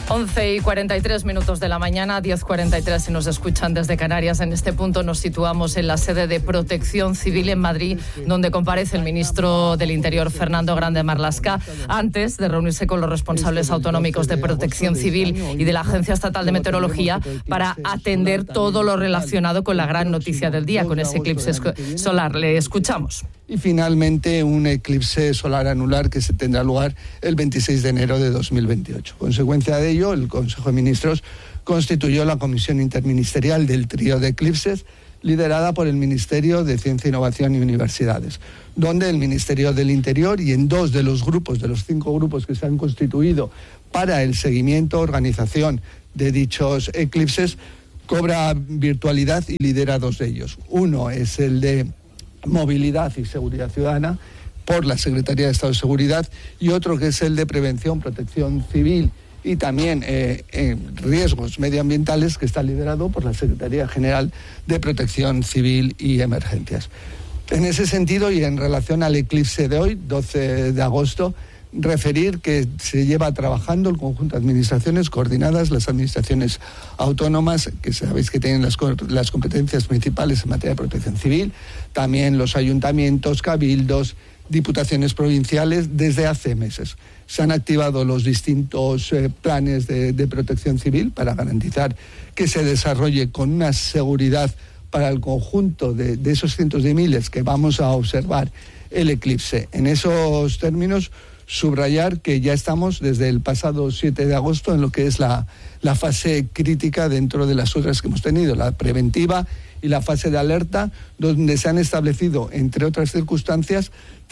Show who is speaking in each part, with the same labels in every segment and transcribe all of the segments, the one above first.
Speaker 1: 11:43 de la mañana, 10:43 si nos escuchan desde Canarias. En este punto nos situamos en la sede de Protección Civil en Madrid, donde comparece el ministro del Interior, Fernando Grande Marlaska, antes de reunirse con los responsables autonómicos de Protección Civil y de la Agencia Estatal de Meteorología para atender todo lo relacionado con la gran noticia del día, con ese eclipse solar. Le escuchamos.
Speaker 2: Y finalmente un eclipse solar anular que se tendrá lugar el 26 de enero de 2028. Consecuencia de ello, el Consejo de Ministros constituyó la Comisión Interministerial del Trío de Eclipses, liderada por el Ministerio de Ciencia, Innovación y Universidades, donde el Ministerio del Interior y en 2 de los grupos, de los 5 grupos que se han constituido para el seguimiento, organización de dichos eclipses, cobra virtualidad y lidera 2 de ellos. Uno es el de Movilidad y Seguridad Ciudadana por la Secretaría de Estado de Seguridad y otro que es el de Prevención, Protección Civil y también riesgos medioambientales, que está liderado por la Secretaría General de Protección Civil y Emergencias. En ese sentido y en relación al eclipse de hoy, 12 de agosto, referir que se lleva trabajando el conjunto de administraciones coordinadas, las administraciones autónomas, que sabéis que tienen las competencias principales en materia de protección civil, también los ayuntamientos, cabildos, diputaciones provinciales, desde hace meses. Se han activado los distintos planes de protección civil para garantizar que se desarrolle con una seguridad para el conjunto de esos cientos de miles que vamos a observar el eclipse. En esos términos, subrayar que ya estamos desde el pasado 7 de agosto en lo que es la fase crítica dentro de las otras que hemos tenido, la preventiva y la fase de alerta, donde se han establecido, entre otras circunstancias,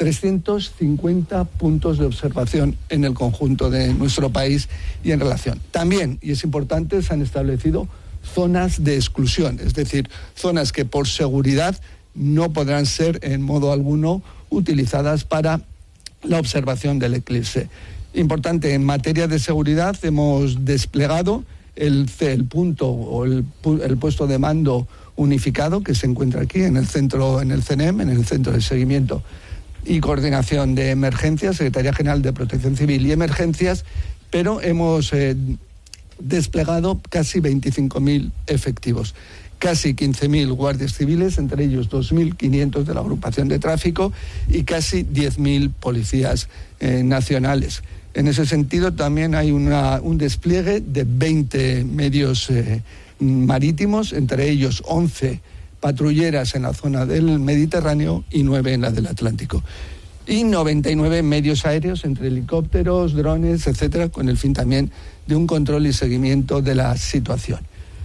Speaker 2: 350 puntos de observación en el conjunto de nuestro país y en relación. También, y es importante, se han establecido zonas de exclusión, es decir, zonas que por seguridad no podrán ser en modo alguno utilizadas para la observación del eclipse. Importante, en materia de seguridad hemos desplegado el punto o el puesto de mando unificado que se encuentra aquí en el centro, en el CENEM, en el Centro de Seguimiento y Coordinación de Emergencias, Secretaría General de Protección Civil y Emergencias, pero hemos desplegado casi 25.000 efectivos. Casi 15.000 guardias civiles, entre ellos 2.500 de la agrupación de tráfico y casi 10.000 policías nacionales. En ese sentido también hay un despliegue de 20 medios marítimos, entre ellos 11 patrulleras en la zona del Mediterráneo y 9 en la del Atlántico. Y 99 medios aéreos, entre helicópteros, drones, etcétera, con el fin también de un control y seguimiento de la situación.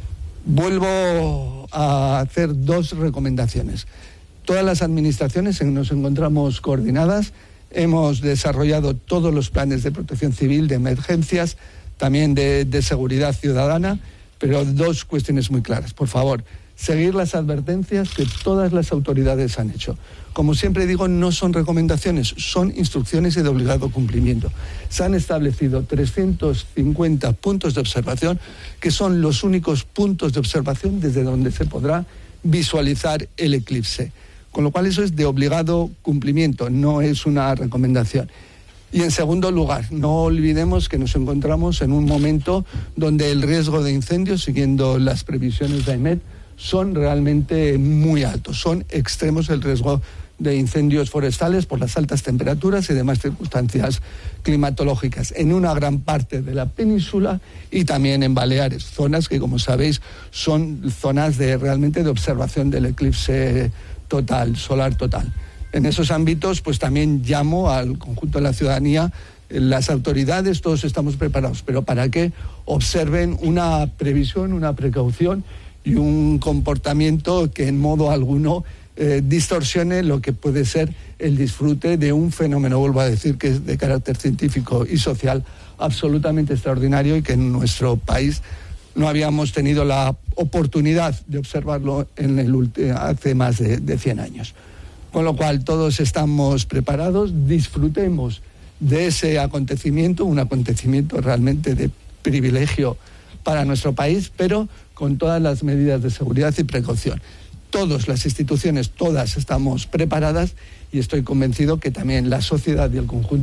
Speaker 2: Vuelvo a hacer 2 recomendaciones. Todas las administraciones nos encontramos coordinadas, hemos desarrollado todos los planes de protección civil, de emergencias, también de seguridad ciudadana, pero 2 cuestiones muy claras. Por favor, seguir las advertencias que todas las autoridades han hecho. Como siempre digo, no son recomendaciones, son instrucciones y de obligado cumplimiento. Se han establecido 350 puntos de observación, que son los únicos puntos de observación desde donde se podrá visualizar el eclipse. Con lo cual eso es de obligado cumplimiento, no es una recomendación. Y en segundo lugar, no olvidemos que nos encontramos en un momento donde el riesgo de incendios, siguiendo las previsiones de AEMET, son realmente muy altos, son extremos el riesgo de incendios forestales por las altas temperaturas y demás circunstancias climatológicas en una gran parte de la península y también en Baleares, zonas que, como sabéis, son zonas realmente de observación del eclipse total, solar total. En esos ámbitos, pues también llamo al conjunto de la ciudadanía, las autoridades, todos estamos preparados, pero para que observen una previsión, una precaución y un comportamiento que en modo alguno distorsione lo que puede ser el disfrute de un fenómeno, vuelvo a decir, que es de carácter científico y social absolutamente extraordinario y que en nuestro país no habíamos tenido la oportunidad de observarlo hace más de 100 años. Con lo cual todos estamos preparados, disfrutemos de ese acontecimiento, un acontecimiento realmente de privilegio para nuestro país, pero con todas las medidas de seguridad y precaución. Todas las instituciones, todas estamos preparadas y estoy convencido que también la sociedad y el conjunto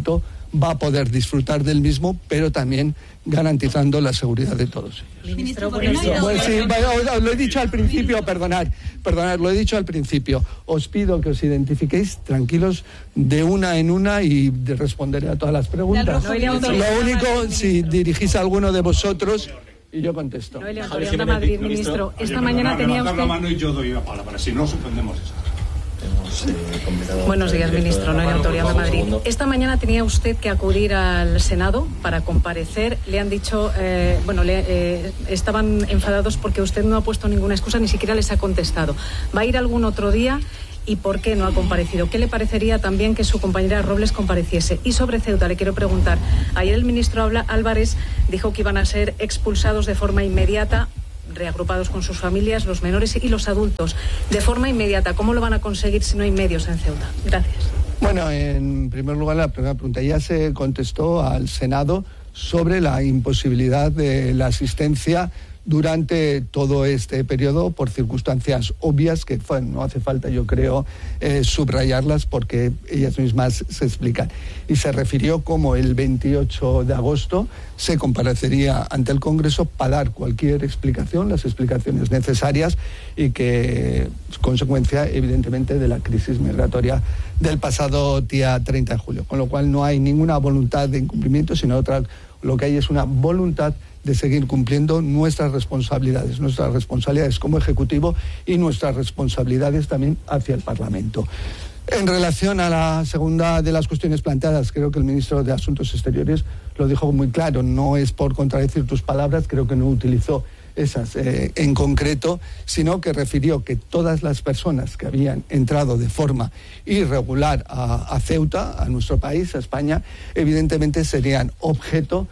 Speaker 2: va a poder disfrutar del mismo, pero también garantizando la seguridad de todos ellos.
Speaker 3: Ministro,
Speaker 2: Pues sí, lo he dicho al principio, perdonad, lo he dicho al principio. Os pido que os identifiquéis tranquilos de una en una y responderé a todas las preguntas. Lo único, si dirigís a alguno de vosotros, y yo contesto.
Speaker 3: Noelia Torianda, Madrid, ministro. Esta mañana tenía usted...
Speaker 4: la mano y yo doy la palabra, si no suspendemos eso.
Speaker 3: Buenos días, ministro. Noelia Torianda, Madrid. Esta mañana tenía usted que acudir al Senado para comparecer. Le han dicho, estaban enfadados porque usted no ha puesto ninguna excusa, ni siquiera les ha contestado. ¿Va a ir algún otro día? ¿Y por qué no ha comparecido? ¿Qué le parecería también que su compañera Robles compareciese? Y sobre Ceuta le quiero preguntar. Ayer el ministro Álvarez dijo que iban a ser expulsados de forma inmediata, reagrupados con sus familias, los menores y los adultos. De forma inmediata, ¿cómo lo van a conseguir si no hay medios en Ceuta? Gracias.
Speaker 2: Bueno, en primer lugar, la primera pregunta. Ya se contestó al Senado sobre la imposibilidad de la asistencia durante todo este periodo por circunstancias obvias que no hace falta, yo creo, subrayarlas porque ellas mismas se explican. Y se refirió como el 28 de agosto se comparecería ante el Congreso para dar cualquier explicación, las explicaciones necesarias y que es consecuencia, evidentemente, de la crisis migratoria del pasado día 30 de julio. Con lo cual no hay ninguna voluntad de incumplimiento, sino lo que hay es una voluntad de seguir cumpliendo nuestras responsabilidades como Ejecutivo y nuestras responsabilidades también hacia el Parlamento. En relación a la segunda de las cuestiones planteadas, creo que el ministro de Asuntos Exteriores lo dijo muy claro, no es por contradecir tus palabras, creo que no utilizó esas en concreto, sino que refirió que todas las personas que habían entrado de forma irregular a Ceuta, a nuestro país, a España, evidentemente serían objeto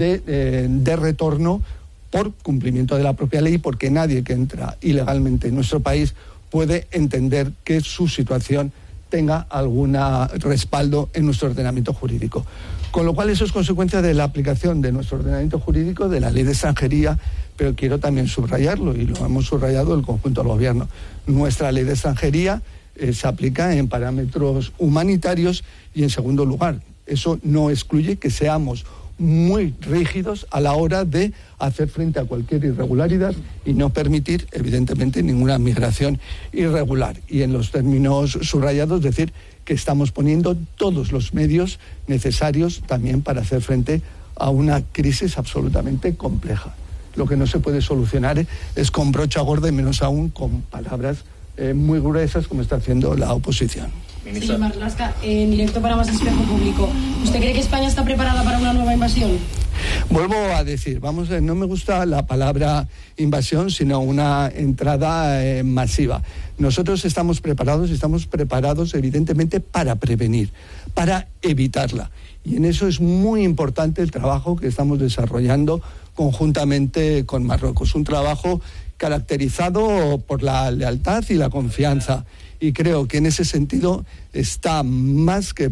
Speaker 2: de retorno por cumplimiento de la propia ley, porque nadie que entra ilegalmente en nuestro país puede entender que su situación tenga algún respaldo en nuestro ordenamiento jurídico. Con lo cual eso es consecuencia de la aplicación de nuestro ordenamiento jurídico, de la ley de extranjería, pero quiero también subrayarlo, y lo hemos subrayado el conjunto del Gobierno. Nuestra ley de extranjería se aplica en parámetros humanitarios y, en segundo lugar, eso no excluye que seamos muy rígidos a la hora de hacer frente a cualquier irregularidad y no permitir, evidentemente, ninguna migración irregular. Y en los términos subrayados, decir que estamos poniendo todos los medios necesarios también para hacer frente a una crisis absolutamente compleja. Lo que no se puede solucionar es con brocha gorda y menos aún con palabras muy gruesas como está haciendo la oposición.
Speaker 5: Señor Marlaska, en directo para Más Espejo Público, ¿usted cree que España está preparada para una nueva invasión?
Speaker 2: Vuelvo a decir, no me gusta la palabra invasión, sino una entrada masiva. Nosotros estamos preparados evidentemente para prevenir, para evitarla. Y en eso es muy importante el trabajo que estamos desarrollando conjuntamente con Marruecos. Un trabajo caracterizado por la lealtad y la confianza. Y creo que en ese sentido está más que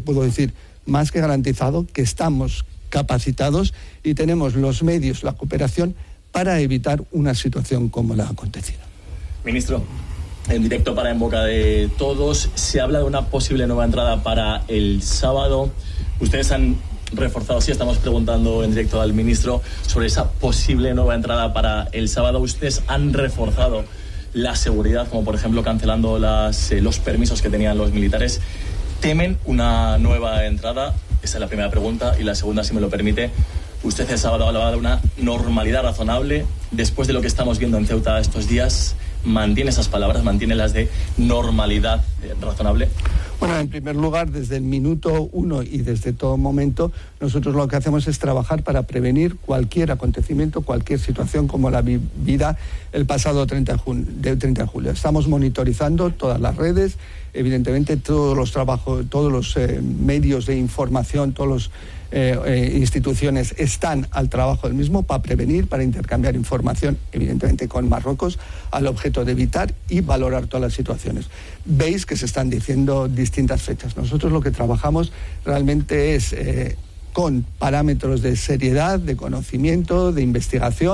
Speaker 2: garantizado que estamos capacitados y tenemos los medios, la cooperación para evitar una situación como la acontecida.
Speaker 6: Ministro, en directo para En Boca de Todos, se habla de una posible nueva entrada para el sábado. Ustedes han reforzado, sí, estamos preguntando en directo al ministro sobre esa posible nueva entrada para el sábado. Ustedes han reforzado la seguridad, como por ejemplo cancelando los permisos que tenían los militares. ¿Temen una nueva entrada? Esa es la primera pregunta. Y la segunda, si me lo permite, usted el sábado hablaba de una normalidad razonable. Después de lo que estamos viendo en Ceuta estos días, ¿mantiene esas palabras? ¿Mantiene las de normalidad razonable?
Speaker 2: Bueno, en primer lugar, desde el minuto uno y desde todo momento, nosotros lo que hacemos es trabajar para prevenir cualquier acontecimiento, cualquier situación como la vivida el pasado 30 de julio. Estamos monitorizando todas las redes, evidentemente todos los medios de información, todas las instituciones están al trabajo del mismo para prevenir, para intercambiar información, evidentemente con Marruecos, al objeto de evitar y valorar todas las situaciones. Veis que se están diciendo distintas fechas. Nosotros lo que trabajamos realmente es con parámetros de seriedad, de conocimiento, de investigación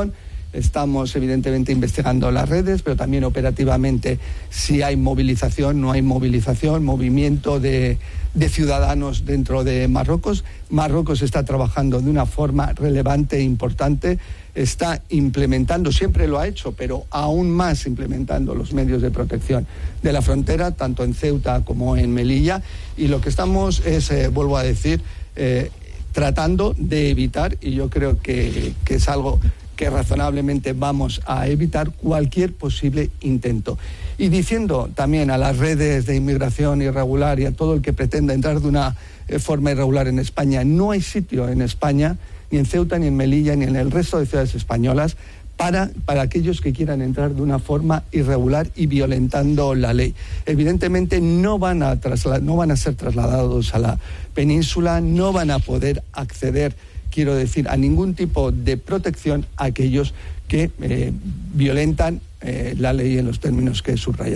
Speaker 2: Estamos evidentemente investigando las redes, pero también operativamente si hay movilización, no hay movilización, movimiento de ciudadanos dentro de Marruecos. Marruecos está trabajando de una forma relevante e importante, está implementando, siempre lo ha hecho, pero aún más implementando los medios de protección de la frontera, tanto en Ceuta como en Melilla, y lo que estamos es, vuelvo a decir, tratando de evitar, y yo creo que es algo que razonablemente vamos a evitar, cualquier posible intento. Y diciendo también a las redes de inmigración irregular y a todo el que pretenda entrar de una forma irregular en España, no hay sitio en España, ni en Ceuta, ni en Melilla, ni en el resto de ciudades españolas, para aquellos que quieran entrar de una forma irregular y violentando la ley. Evidentemente no van a ser trasladados a la península, no van a poder acceder, quiero decir, a ningún tipo de protección a aquellos que violentan la ley en los términos que he subrayado.